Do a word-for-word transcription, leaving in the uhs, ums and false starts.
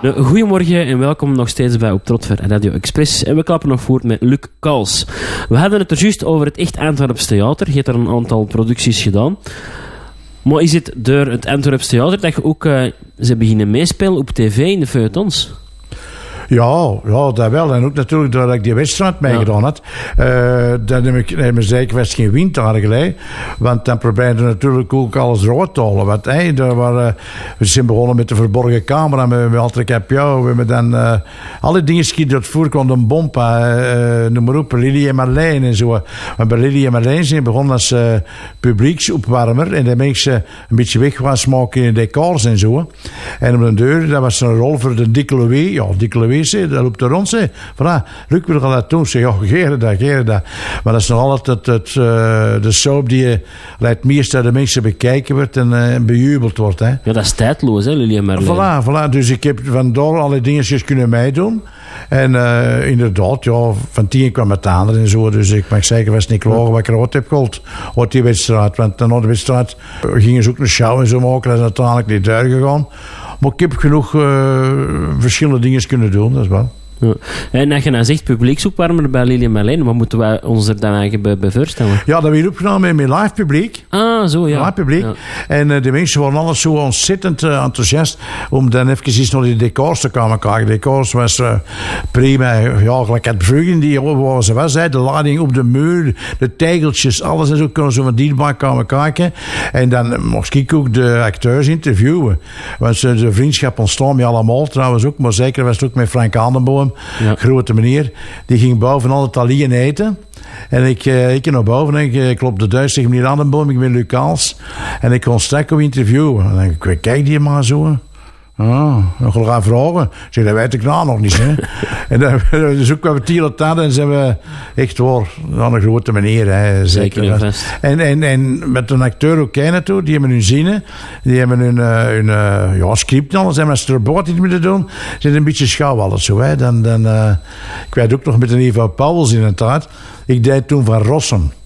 Goedemorgen en welkom nog steeds bij Op Trotver Radio Express. En we klappen nog voort met Luc Kals. We hadden het er juist over het Echt Antwerps Theater. Je hebt er een aantal producties gedaan. Maar is het door het Antwerps Theater dat je ook uh, ze beginnen meespelen op tv in de feuilletons? Ja, ja, dat wel. En ook natuurlijk doordat ik die wedstrijd meegedaan had. Uh, dan heb ik, heb ik zeker vast geen winter geleden. Want dan probeerde natuurlijk ook alles rood te houden. Want hey, daar waren, we zijn begonnen met de verborgen camera. We hebben altijd heb jou. We hebben dan uh, alle dingen die dat voorkwam. Een bompa, uh, noem maar op, Lily en Marleen en zo. Maar bij Lily en Marleen zijn begonnen als uh, publieksopwarmer. En dan ben ik ze een beetje weg gaan smaken in de decors en zo. En op de deur, dat was een rol voor de Dikke Louis. Ja, Dikke Louis. Dat loopt er rond. Van, ah, Luc wil dat doen. Zeg, ja, geren dat, geren dat. Maar dat is nog altijd het, het, uh, de soap die uh, het meest door de mensen bekijken wordt en, uh, en bejubeld wordt. Hè. Ja, dat is tijdloos, hè, Lily en Marleen. Voilà, voilà. Dus ik heb vandaar alle dingetjes kunnen meedoen. En uh, inderdaad, ja, van tien kwam het aan en zo. Dus ik mag zeker vast niet klagen wat ik eruit heb gehaald uit die wedstrijd. Want na de wedstrijd gingen ze ook een show en zo maken. Dat is uiteindelijk niet doorgegaan. Maar ik heb genoeg uh, verschillende dingen kunnen doen, dat is wel. Ja. En als je nou zegt publieksopwarmer bij Lily en Marleen, wat moeten wij ons er dan eigenlijk bij, bij voorstellen? Ja, dat werd opgenomen met live publiek. Ah, zo ja. Live publiek. Ja. En uh, de mensen waren alles zo ontzettend uh, enthousiast om dan even eens naar die decors te komen kijken. De decors was uh, prima. Ja, gelijk het vroeger die waar ze was, hè, de lading op de muur, de tegeltjes, alles en zo kunnen ze van dichtbij komen kijken. En dan mocht ik ook de acteurs interviewen. Want uh, de vriendschap ontstond met allemaal trouwens ook, maar zeker was het ook met Frank Aandenboom. Ja. Grote meneer, die ging boven altijd alleen eten. En ik, uh, ik naar boven en ik, ik klop de deur tegen meneer Annenboom, ik ben Luc Kals. En ik kon straks op interviewen. En dan denk ik, kijk die maar zo. Ah, nog wel gaan vragen. Ik zeg, dat weet ik nou nog niet. Hè. En dan dus ook wat we hadden en zijn we echt hoor, aan een grote meneer. Hè, zeker. zeker en, en, en met een acteur ook kennen toe, die hebben hun zinnen, die hebben hun, uh, hun uh, ja, script en alles. En als ze er boord iets moeten doen, zit een beetje schouw alles zo. Hè. Dan, dan, uh, ik weet ook nog met een Eva Pauwels in een tijd. Ik deed toen van Rossum.